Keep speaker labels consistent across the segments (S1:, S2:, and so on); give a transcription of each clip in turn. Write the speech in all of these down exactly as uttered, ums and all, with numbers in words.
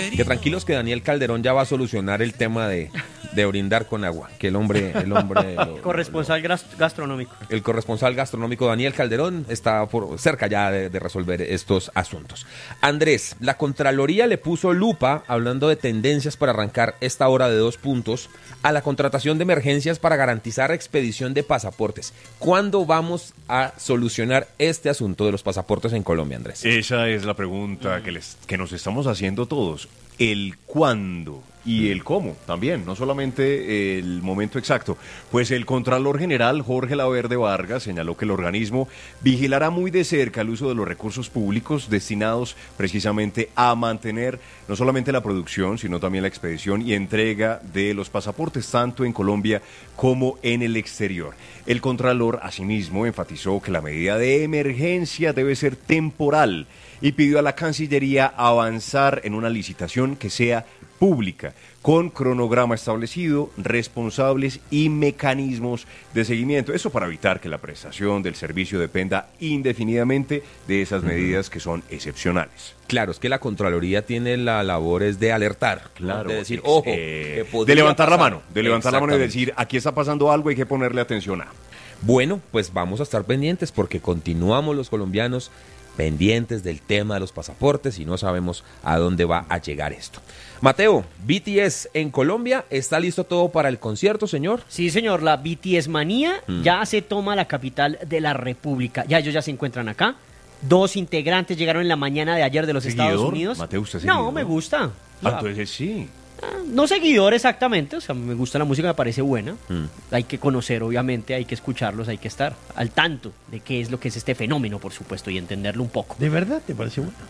S1: Que tranquilos que Daniel Calderón ya va a solucionar el tema de, de brindar con agua. Que el hombre... El hombre lo,
S2: corresponsal lo, gastronómico.
S1: El corresponsal gastronómico Daniel Calderón está por, cerca ya de, de resolver estos asuntos. Andrés, la Contraloría le puso lupa, hablando de tendencias para arrancar esta hora de dos puntos, a la contratación de emergencias para garantizar expedición de pasaportes. ¿Cuándo vamos a solucionar este asunto de los pasaportes en Colombia, Andrés?
S3: Esa es la pregunta que, les, que nos estamos haciendo todos. El cuándo y el cómo también, no solamente el momento exacto. Pues el Contralor General Jorge Laverde Vargas señaló que el organismo vigilará muy de cerca el uso de los recursos públicos destinados precisamente a mantener no solamente la producción, sino también la expedición y entrega de los pasaportes, tanto en Colombia como en el exterior. El Contralor, asimismo, enfatizó que la medida de emergencia debe ser temporal y pidió a la Cancillería avanzar en una licitación que sea pública, con cronograma establecido, responsables y mecanismos de seguimiento. Eso para evitar que la prestación del servicio dependa indefinidamente de esas medidas que son excepcionales.
S1: Claro, es que la Contraloría tiene la labor es de alertar,
S3: claro,
S1: de decir,
S3: ex,
S1: ojo,
S3: eh, de levantar
S1: pasar.
S3: la mano, de levantar la mano y decir, aquí está pasando algo, hay que ponerle atención a.
S1: Bueno, pues vamos a estar pendientes porque continuamos los colombianos pendientes del tema de los pasaportes y no sabemos a dónde va a llegar esto. Mateo, B T S en Colombia, ¿está listo todo para el concierto, señor?
S2: Sí, señor, la B T S manía mm. ya se toma la capital de la República. Ya ellos ya se encuentran acá. Dos integrantes llegaron en la mañana de ayer de los
S3: ¿Seguidor?
S2: Estados Unidos.
S3: Mateo, ¿usted es
S2: No,
S3: seguidor?
S2: me gusta.
S3: Ah, entonces sí.
S2: No seguidor exactamente, o sea, me gusta la música, me parece buena.
S1: Mm.
S2: Hay que conocer, obviamente, hay que escucharlos, hay que estar al tanto de qué es lo que es este fenómeno, por supuesto, y entenderlo un poco.
S4: ¿De verdad te parece buena?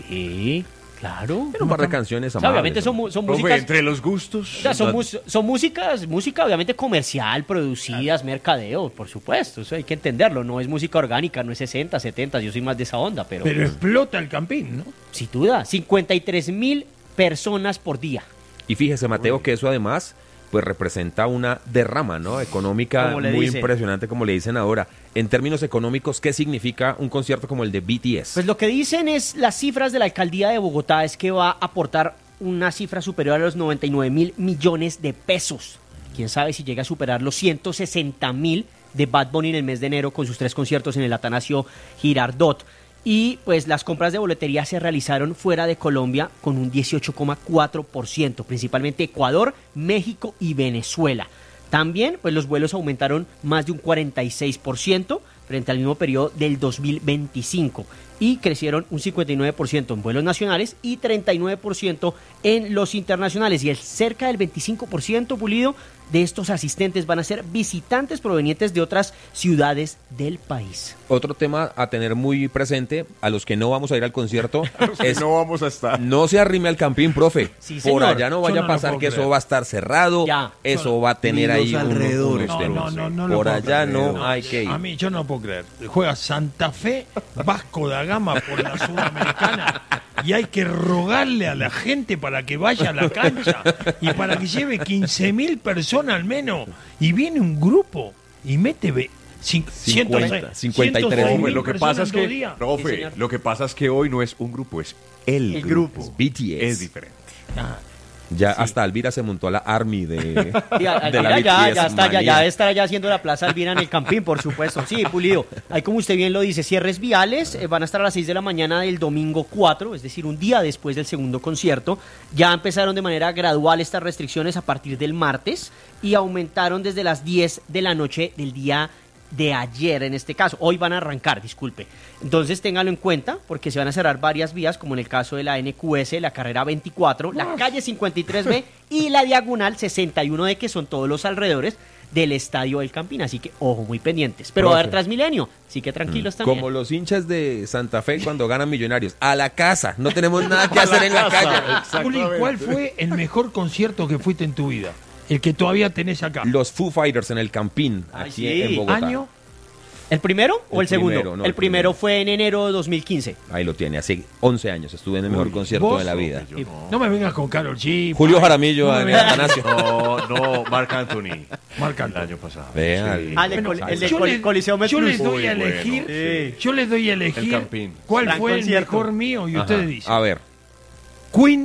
S2: Sí, claro.
S1: Pero un par de canciones
S2: O sea,
S1: amables.
S2: obviamente son, son
S3: Profe,
S2: músicas...
S3: entre los gustos.
S2: O sea, son, mus, son músicas, música obviamente comercial, producidas, mercadeo, por supuesto, eso hay que entenderlo, no es música orgánica, no es sesenta, setenta, yo soy más de esa onda, pero...
S4: Pero explota el Campín, ¿no?
S2: Sin duda, cincuenta y tres mil personas por día.
S1: Y fíjese, Mateo, que eso además pues representa una derrama, ¿no?, económica muy
S2: dicen.
S1: impresionante, como le dicen ahora. En términos económicos, ¿qué significa un concierto como el de B T S?
S2: Pues lo que dicen es, las cifras de la alcaldía de Bogotá es que va a aportar una cifra superior a los noventa y nueve mil millones de pesos. Quién sabe si llega a superar los ciento sesenta mil de Bad Bunny en el mes de enero con sus tres conciertos en el Atanasio Girardot. Y pues las compras de boletería se realizaron fuera de Colombia con un dieciocho coma cuatro por ciento, principalmente Ecuador, México y Venezuela. También pues los vuelos aumentaron más de un cuarenta y seis por ciento frente al mismo periodo del dos mil veinticinco y crecieron un cincuenta y nueve por ciento en vuelos nacionales y treinta y nueve por ciento en los internacionales. Y el cerca del veinticinco por ciento, Pulido, de estos asistentes van a ser visitantes provenientes de otras ciudades del país.
S1: Otro tema a tener muy presente, a los que no vamos a ir al concierto, es
S3: no vamos a estar.
S1: No se arrime al Campín, profe.
S2: Sí,
S1: Por
S2: señor.
S1: allá no vaya
S4: Yo no
S1: a pasar
S4: lo
S1: que
S4: puedo
S1: eso va a estar cerrado,
S2: Ya.
S1: eso va a tener
S5: Ni
S1: ahí
S5: los
S1: unos-
S5: alrededores.
S1: unos
S4: No, no,
S1: temas.
S4: no, no lo
S1: Por
S4: puedo
S1: allá
S4: creer.
S1: no hay que ir.
S4: A mí yo no puedo creer. Juega Santa Fe, Vasco da Gama por la Sudamericana y hay que rogarle a la gente para que vaya a la cancha y para que lleve quince mil personas al menos y viene un grupo y mete ve- cin-
S1: cincuenta,
S4: ciento seis
S1: cincuenta y tres.
S4: ciento seis
S3: Hombre,
S4: mil
S3: lo que
S4: personas
S3: pasa es
S4: en dos
S3: que,
S4: días.
S3: profe,
S2: Sí, señor.
S3: lo que pasa es que hoy no es un grupo, es el,
S2: El
S3: grupo.
S2: grupo.
S1: B T S.
S3: Es diferente.
S4: Ah,
S1: Ya hasta Alvira se montó a la Army de,
S2: Sí, a-
S1: de la
S2: Alvira ya,
S1: B T S
S2: ya está, ya,
S1: manía.
S2: ya estará ya haciendo la Plaza Alvira en el Campín, por supuesto. Sí, Pulido. Ahí, como usted bien lo dice, cierres viales eh, van a estar a las seis de la mañana del domingo cuatro, es decir, un día después del segundo concierto. Ya empezaron de manera gradual estas restricciones a partir del martes y aumentaron desde las diez de la noche del día de ayer, en este caso. Hoy van a arrancar, disculpe. Entonces téngalo en cuenta porque se van a cerrar varias vías, como en el caso de la N Q S, la carrera veinticuatro, la calle cincuenta y tres B y la diagonal sesenta y uno D, que son todos los alrededores del Estadio del Campín. Así que, ojo, muy pendientes. Pero va a haber
S1: Profe.
S2: Transmilenio, así que tranquilos también.
S1: Como los hinchas de Santa Fe cuando ganan Millonarios. A la casa, no tenemos nada que hacer en la calle.
S4: Juli, ¿cuál fue el mejor concierto que fuiste en tu vida? El que todavía tenés acá.
S1: Los Foo Fighters en el Campín,
S2: Ay,
S1: aquí
S2: sí.
S1: en Bogotá.
S4: ¿Año?
S2: ¿El primero o
S1: El
S2: el, segundo?
S1: primero, no,
S2: el
S1: el
S2: primero
S1: primero.
S2: fue en enero de dos mil quince.
S1: Ahí lo tiene, hace once años estuve en el mejor concierto
S4: ¿vos?
S1: de la vida.
S4: No. no me vengas con Karol G.
S1: Julio
S4: Ay,
S1: Jaramillo,
S4: no me
S1: en el
S4: vengas.
S1: Atanasio.
S3: No, no, Marc Anthony.
S4: Marc
S3: El
S4: Anthony.
S3: año pasado.
S1: Vea,
S3: Sí.
S2: Ah, el de
S4: Bueno,
S2: Col- el de
S4: yo
S2: Col-
S4: les-
S2: Coliseo
S4: yo les
S2: Metro.
S4: doy a
S3: Muy bueno,
S4: elegir,
S3: sí.
S4: yo les doy a elegir
S3: El Campín.
S4: cuál
S2: Gran
S4: fue
S2: concierto.
S4: el mejor mío y
S1: Ajá.
S4: ustedes dicen.
S1: A ver,
S4: Queen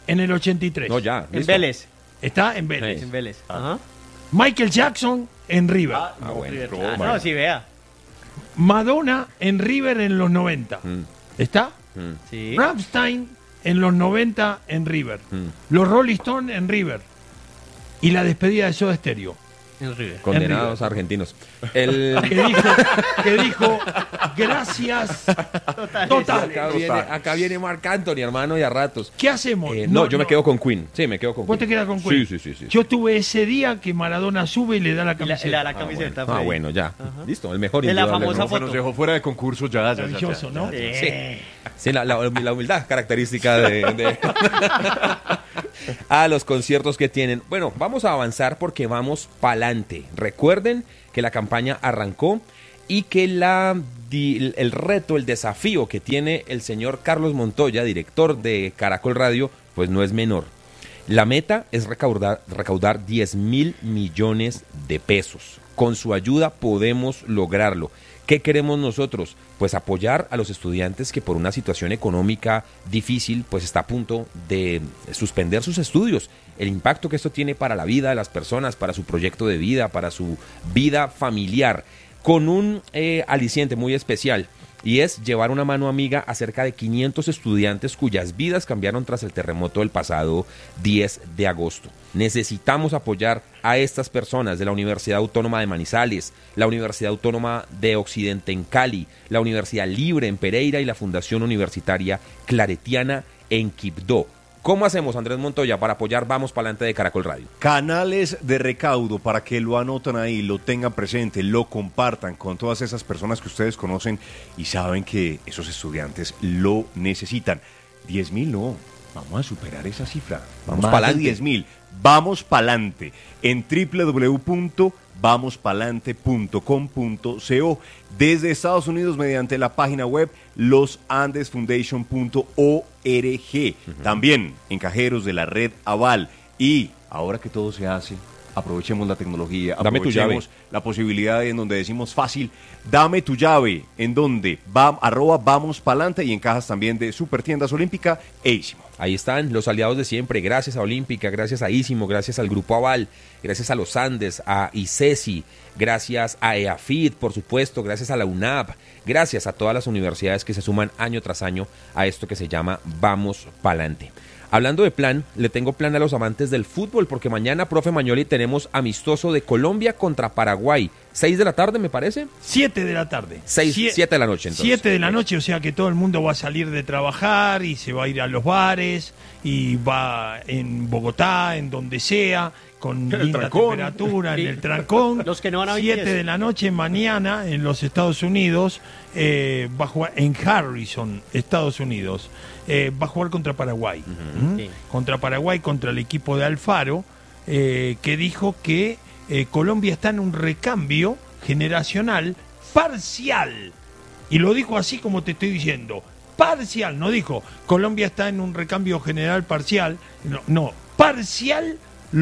S4: en el ochenta y tres.
S1: No, ya.
S2: En
S1: listo.
S2: Vélez.
S4: Está en Vélez.
S1: Sí.
S2: En Vélez. Ajá.
S4: Michael Jackson en River.
S2: Ah, no,
S1: bueno,
S2: River.
S3: Roma.
S2: Ah, no, sí, vea.
S4: Madonna en River en los noventa.
S1: Mm,
S4: ¿Está?
S1: mm,
S2: Sí.
S4: Rammstein en los noventa en River.
S1: mm.
S4: Los Rolling Stones en River. Y la despedida de Soda Stereo.
S2: En River.
S1: Condenados argentinos. El...
S4: Que dijo, que dijo gracias total.
S1: Acá viene, acá viene Marc Anthony, hermano, y a ratos.
S4: ¿Qué hacemos?
S1: Eh, no, yo me quedo con Queen. Sí, me quedo con
S4: ¿Vos
S1: Queen.
S4: te quedas con Queen?
S1: Sí, sí, sí. sí.
S4: Yo tuve ese día que Maradona sube y le da la
S2: Y la,
S4: camiseta.
S2: la, la
S1: Ah,
S2: camiseta.
S1: bueno. Ah,
S2: Freddy.
S1: bueno, ya. Listo, el mejor.
S2: De la
S1: indudablemente.
S2: famosa
S3: No, se
S2: foto.
S3: nos dejó fuera de concurso ya, ya, ya, ya,
S4: Maravilloso,
S3: ya.
S4: ¿no?
S2: Sí.
S1: Sí, la, la- la humildad característica de, de- a los conciertos que tienen. Bueno, vamos a avanzar porque vamos pa'lante. Recuerden que la campaña arrancó y que la, di- el reto, el desafío que tiene el señor Carlos Montoya, director de Caracol Radio, pues no es menor. La meta es recaudar, recaudar diez mil millones de pesos. Con su ayuda podemos lograrlo. ¿Qué queremos nosotros? Pues apoyar a los estudiantes que por una situación económica difícil pues está a punto de suspender sus estudios. El impacto que esto tiene para la vida de las personas, para su proyecto de vida, para su vida familiar, con un eh, aliciente muy especial. Y es llevar una mano amiga a cerca de quinientos estudiantes cuyas vidas cambiaron tras el terremoto del pasado diez de agosto. Necesitamos apoyar a estas personas de la Universidad Autónoma de Manizales, la Universidad Autónoma de Occidente en Cali, la Universidad Libre en Pereira y la Fundación Universitaria Claretiana en Quibdó. ¿Cómo hacemos, Andrés Montoya, para apoyar Vamos Pa'lante de Caracol Radio?
S3: Canales de recaudo para que lo anoten ahí, lo tengan presente, lo compartan con todas esas personas que ustedes conocen y saben que esos estudiantes lo necesitan. diez mil no, vamos a superar esa cifra.
S1: Vamos
S3: Más
S1: pa'lante.
S3: de diez mil. Vamos pa'lante en doble u doble u doble u punto vamos pa'lante punto com punto co desde Estados Unidos mediante la página web los andes foundation punto org. Uh-huh. También en cajeros de la red Aval. Y ahora que todo se hace, aprovechemos la tecnología,
S1: Dame tu
S3: aprovechemos
S1: llave.
S3: la posibilidad en donde decimos fácil, dame tu llave, en donde va, arroba vamos pa'lante y en cajas también de Supertiendas Olímpica e Ísimo.
S1: Ahí están los aliados de siempre, gracias a Olímpica, gracias a Ísimo, gracias al Grupo Aval, gracias a los Andes, a ICESI, gracias a EAFIT, por supuesto, gracias a la UNAP, gracias a todas las universidades que se suman año tras año a esto que se llama Vamos Pa'lante. Hablando de plan, le tengo plan a los amantes del fútbol, porque mañana, profe Mañoli, tenemos amistoso de Colombia contra Paraguay. Seis de la tarde, me parece.
S4: Siete de la tarde.
S1: Seis,
S4: Sie-
S1: siete de la noche, entonces.
S4: Siete de la noche, o sea que todo el mundo va a salir de trabajar y se va a ir a los bares y va en Bogotá, en donde sea, con linda
S3: trancón.
S4: temperatura, en el trancón.
S2: Los que no van a
S4: Siete
S2: veintiséis.
S4: de la noche mañana en los Estados Unidos, eh, va a jugar en Harrison, Estados Unidos. Eh, va a jugar contra Paraguay. ¿Mm?
S2: Sí.
S4: Contra Paraguay, contra el equipo de Alfaro, eh, que dijo que eh, Colombia está en un recambio generacional parcial. Y lo dijo así como te estoy diciendo. Parcial, no dijo Colombia está en un recambio general parcial. No, no, parcial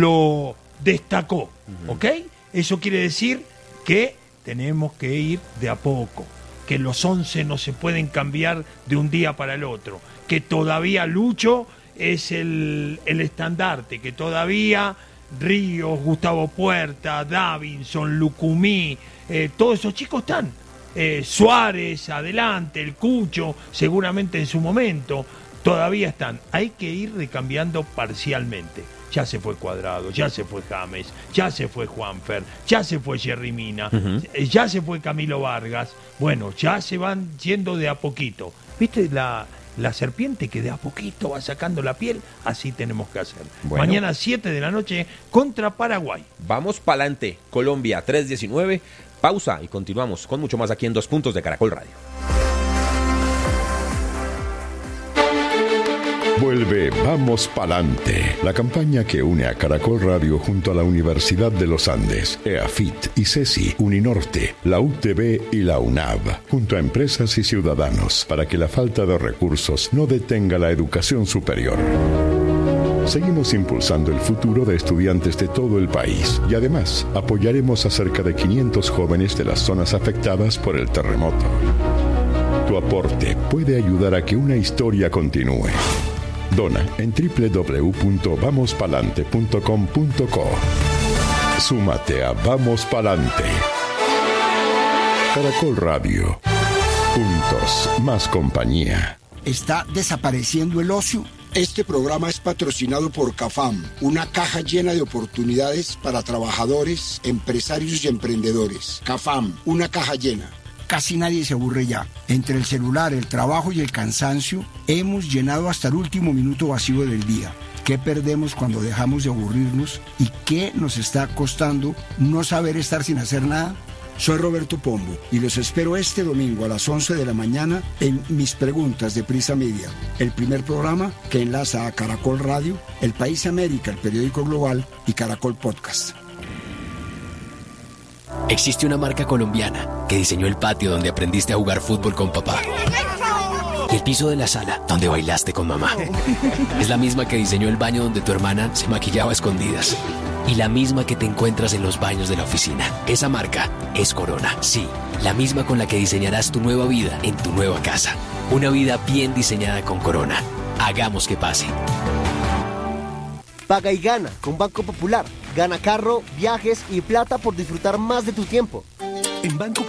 S4: lo destacó. ¿Ok? Eso quiere decir que tenemos que ir de a poco. Que los once no se pueden cambiar de un día para el otro. Que todavía Lucho es el, el estandarte. Que todavía Ríos, Gustavo Puerta, Davinson, Lucumí, eh, todos esos chicos están. Eh, Suárez, adelante, el Cucho, seguramente en su momento, todavía están. Hay que ir recambiando parcialmente. Ya se fue Cuadrado, ya se fue James, ya se fue Juanfer, ya se fue Jerry Mina, eh, ya se fue Camilo Vargas. Bueno, ya se van yendo de a poquito. ¿Viste la, la serpiente que de a poquito va sacando la piel? Así tenemos que hacer.
S1: Bueno.
S4: Mañana siete de la noche contra Paraguay.
S1: Vamos pa'lante, Colombia tres diecinueve. Pausa y continuamos con mucho más aquí en Dos Puntos de Caracol Radio.
S5: Vuelve Vamos Pa'lante, la campaña que une a Caracol Radio junto a la Universidad de los Andes, EAFIT, ICESI, Uninorte, la U T B y la UNAV, junto a empresas y ciudadanos, para que la falta de recursos no detenga la educación superior. Seguimos impulsando el futuro de estudiantes de todo el país y además apoyaremos a cerca de quinientos jóvenes de las zonas afectadas por el terremoto. Tu aporte puede ayudar a que una historia continúe. Dona en doble u doble u doble u punto vamos palante punto com punto co. Súmate a Vamos Palante. Caracol Radio. Juntos, más compañía.
S6: ¿Está desapareciendo el ocio?
S7: Este programa es patrocinado por CAFAM, una caja llena de oportunidades para trabajadores, empresarios y emprendedores. CAFAM, una caja llena.
S6: Casi nadie se aburre ya. Entre el celular, el trabajo y el cansancio, hemos llenado hasta el último minuto vacío del día. ¿Qué perdemos cuando dejamos de aburrirnos? ¿Y qué nos está costando no saber estar sin hacer nada?
S7: Soy Roberto Pombo y los espero este domingo a las once de la mañana en Mis Preguntas de Prisa Media, el primer programa que enlaza a Caracol Radio, El País América, el periódico global y Caracol Podcast.
S8: Existe una marca colombiana que diseñó el patio donde aprendiste a jugar fútbol con papá y el piso de la sala donde bailaste con mamá. Es la misma que diseñó el baño donde tu hermana se maquillaba a escondidas y la misma que te encuentras en los baños de la oficina. Esa marca es Corona, sí, la misma con la que diseñarás tu nueva vida en tu nueva casa. Una vida bien diseñada con Corona. Hagamos que pase.
S9: Paga y gana con Banco Popular. Gana carro, viajes y plata por disfrutar más de tu tiempo.
S10: En Banco